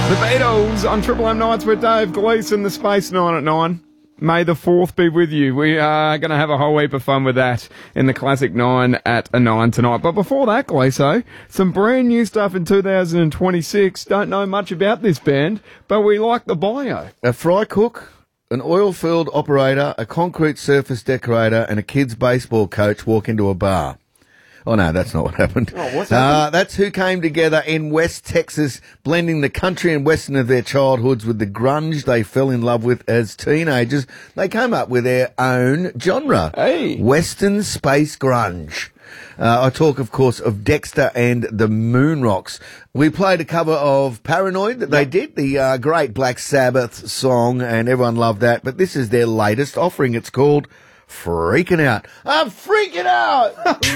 The Beatles on Triple M Nights with Dave Gleeson, the Space 9 at 9. May the 4th be with you. We are going to have a whole heap of fun with that in the Classic 9 at a 9 tonight. But before that, Gleeso, some brand new stuff in 2026. Don't know much about this band, but we like the bio. A fry cook, an oil field operator, a concrete surface decorator, and a kid's baseball coach walk into a bar. Oh, no, that's not what happened. Oh, what's happened? That's who came together in West Texas, blending the country and western of their childhoods with the grunge they fell in love with as teenagers. They came up with their own genre. Hey. Western space grunge. I talk, of course, of Dexter and the Moonrocks. We played a cover of Paranoid that they did, the great Black Sabbath song, and everyone loved that. But this is their latest offering. It's called Freaking Out. I'm freaking out!